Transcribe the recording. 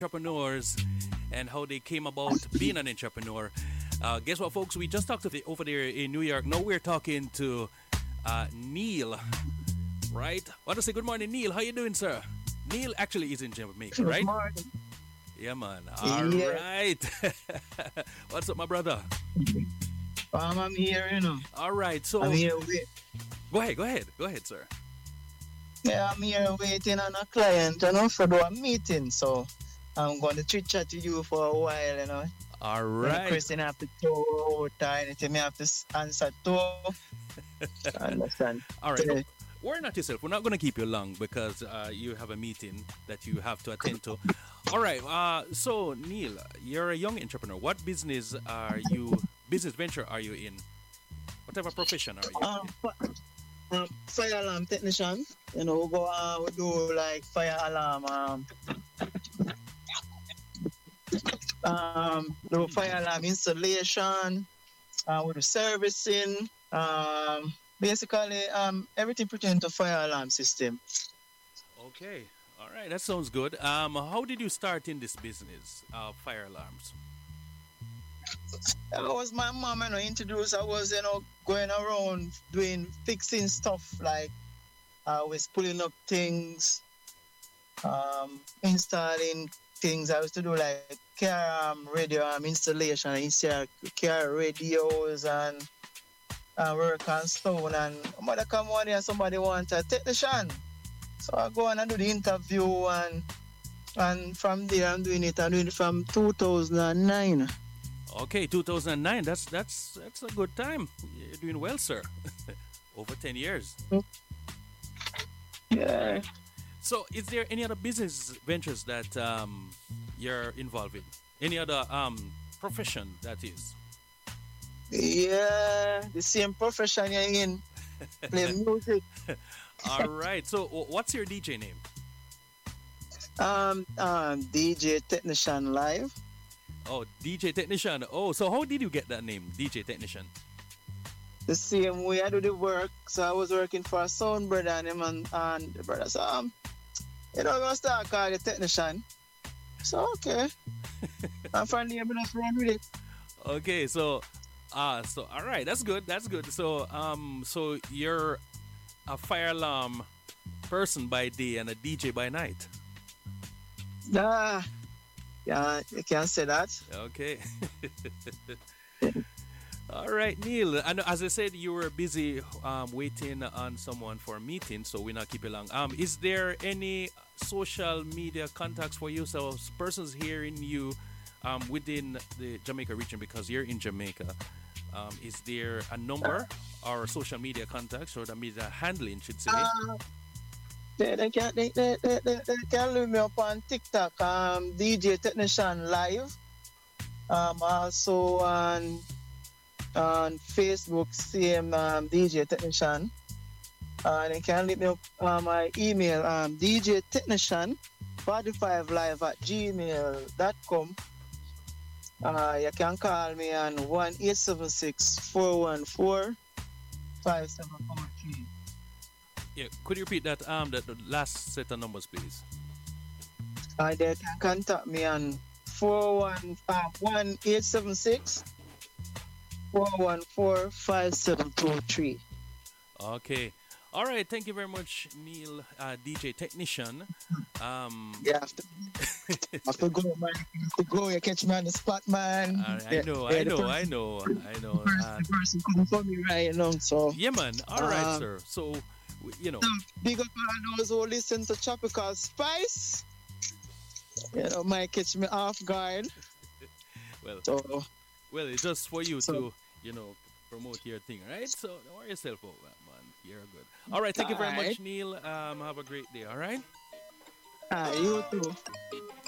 entrepreneurs and how they came about being an entrepreneur. Guess what, folks? We just talked to over there in New York. Now we're talking to Neil, right? I want to say good morning, Neil. How you doing, sir? Neil actually is in Jamaica, Good right? morning. Yeah, man. All Yeah, right. What's up, my brother? I'm here, All right. I'm So here wait. go ahead, sir. Yeah, I'm here waiting on a client, for do a meeting. So I'm going to chit chat to you for a while. All Any right. question I have to throw out or anything I have to answer to. Understand? All right. Yeah. Worry not yourself. We're not going to keep you long because you have a meeting that you have to attend to. All right. So Neil, you're a young entrepreneur. What business venture are you in? What type of profession are you Um, in? fi- Fire alarm technician. We go we do like fire alarm. Do fire alarm installation. We do servicing. Basically, everything pertaining to fire alarm system. Okay. All right. That sounds good. How did you start in this business of fire alarms? That was my mom, introduced. I was, going around doing fixing stuff like I was pulling up things, installing things. I used to do like car radio installation, install car radios and work on stone. And mother come one day and somebody want a technician. So I go on and do the interview and from there I'm doing it from 2009. Okay, 2009. That's a good time. You're doing well, sir. Over 10 years. Yeah. So, is there any other business ventures that you're involved in? Any other profession that is? Yeah, the same profession you're in, play music. All right. So, what's your DJ name? DJ Technician Live. Oh, DJ Technician. Oh, so how did you get that name, DJ Technician? The same way I do the work. So I was working for a sound brother and him and the brother said, I'm gonna start calling the technician. So okay. And from there, I just run with it. Okay, so all right, that's good. That's good. So you're a fire alarm person by day and a DJ by night. Ah, yeah, you can say that. Okay. All right, Neil. And as I said, you were busy waiting on someone for a meeting, so we're not keep you long. Is there any social media contacts for you? So persons hearing you within the Jamaica region because you're in Jamaica. Is there a number or social media contacts or the media handling, should say? They can look me up on TikTok, DJ Technician Live. Also on Facebook, same DJ Technician. They can look me up on my email, DJ Technician 45live@gmail.com. You can call me on 1-876-414-5743. Yeah, could you repeat that the last set of numbers, please? They can contact me on 1-876 414-5723. Okay. All right. Thank you very much, Neil, DJ Technician. Yeah, have to go, man. Have to go. You catch me on the spot, man. I know, Yeah, I the know, person, I know, I know. the person coming for me right now. So, Yeah, man. All right, um, sir. So, so big up all those who listen to Tropical Spice. Might catch me off guard. well, So, well, it's just for you so to, promote your thing, right? So don't worry yourself out, man. You're good. All right. Thank you all very right. much, Neil. Have a great day. All right. You too.